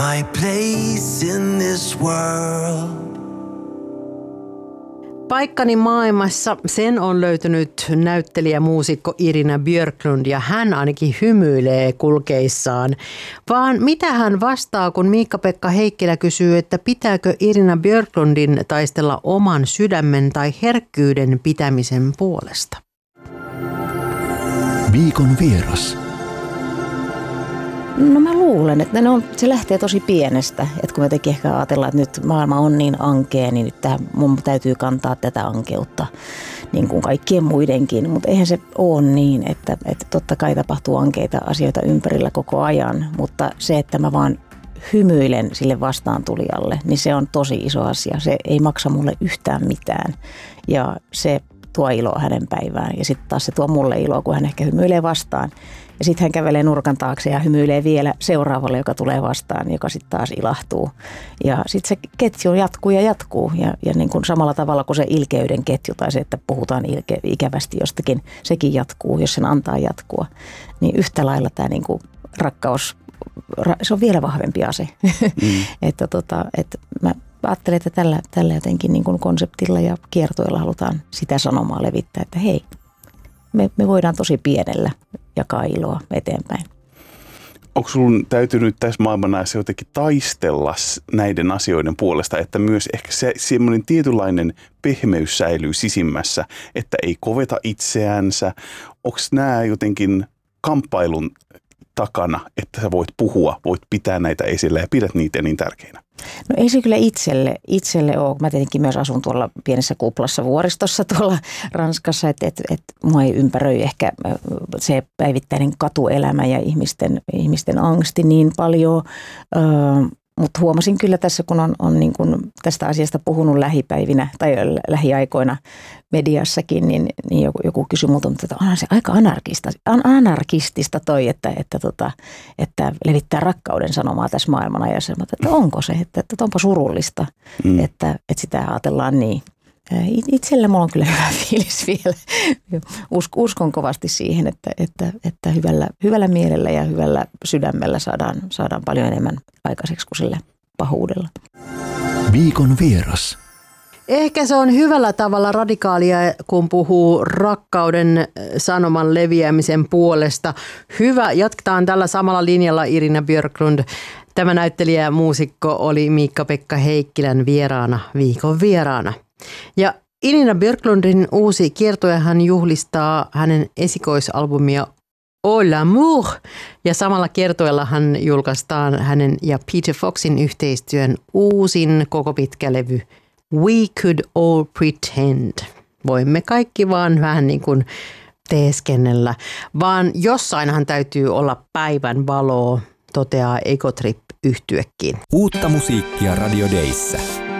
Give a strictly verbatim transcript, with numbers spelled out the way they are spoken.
my place in this world. Paikkani maailmassa, sen on löytynyt näyttelijämuusikko Irina Björklund ja hän ainakin hymyilee kulkeissaan. Vaan mitä hän vastaa, kun Miikka-Pekka Heikkilä kysyy, että pitääkö Irina Björklundin taistella oman sydämen tai herkkyyden pitämisen puolesta? Viikon vieras. No mä luulen, että ne on, se lähtee tosi pienestä, että kun me jotenkin ehkä ajatellaan, että nyt maailma on niin ankea, niin nyt tähän, mun täytyy kantaa tätä ankeutta niin kuin kaikkien muidenkin, mutta eihän se ole niin, että, että totta kai tapahtuu ankeita asioita ympärillä koko ajan, mutta se, että mä vaan hymyilen sille vastaantulijalle, niin se on tosi iso asia. Se ei maksa mulle yhtään mitään ja se tuo iloa hänen päivään ja sitten taas se tuo mulle iloa, kun hän ehkä hymyilee vastaan. Ja sitten hän kävelee nurkan taakse ja hymyilee vielä seuraavalle, joka tulee vastaan, joka sitten taas ilahtuu. Ja sitten se ketju jatkuu ja jatkuu. Ja, ja niin kuin samalla tavalla kuin se ilkeyden ketju tai se, että puhutaan ilke, ikävästi jostakin, sekin jatkuu, jos sen antaa jatkua. Niin yhtä lailla tämä niin kuin rakkaus, se on vielä vahvempi ase. Mm. että tota, että mä ajattelen, että tällä, tällä jotenkin niin kuin konseptilla ja kiertoilla halutaan sitä sanomaa levittää, että hei, me, me voidaan tosi pienellä jakaa iloa eteenpäin. Onko sun täytynyt tässä maailmanajassa jotenkin taistella näiden asioiden puolesta, että myös ehkä se semmoinen tietynlainen pehmeys säilyy sisimmässä, että ei koveta itseänsä? Onko nämä jotenkin kamppailun takana, että sä voit puhua, voit pitää näitä esillä ja pidät niitä niin tärkeinä? No ei se kyllä itselle, itselle ole. Mä tietenkin myös asun tuolla pienessä kuplassa vuoristossa tuolla Ranskassa, että et, et mua ei ympäröi ehkä se päivittäinen katuelämä ja ihmisten, ihmisten angsti niin paljon. Öö, Mutta huomasin kyllä tässä, kun on, on niin kun tästä asiasta puhunut lähipäivinä tai lähiaikoina mediassakin, niin, niin joku, joku kysyi multa, että onhan se aika anarkista, anarkistista toi, että, että, tota, että levittää rakkauden sanomaa tässä maailmanajassa. Että onko se, että, että onpa surullista, mm. että, että sitä ajatellaan niin. Itsellä mulla on kyllä hyvä fiilis vielä. Uskon kovasti siihen, että, että, että hyvällä, hyvällä mielellä ja hyvällä sydämellä saadaan, saadaan paljon enemmän aikaiseksi kuin sillä pahuudella. Viikon vieras. Ehkä se on hyvällä tavalla radikaalia, kun puhuu rakkauden sanoman leviämisen puolesta. Hyvä, jatketaan tällä samalla linjalla Irina Björklund. Tämä näyttelijä ja muusikko oli Miikka-Pekka Heikkilän vieraana, viikon vieraana. Ja Irina Björklundin uusi kiertuehan juhlistaa hänen esikoisalbumia Oh l'amour. Ja samalla kiertueella hän julkaistaan hänen ja Peter Foxin yhteistyön uusin koko pitkä levy We Could All Pretend. Voimme kaikki vaan vähän niin kuin teeskennellä, vaan jossainhan täytyy olla päivän valoa, toteaa Egotrip -yhtyekin. Uutta musiikkia Radio Dayssä.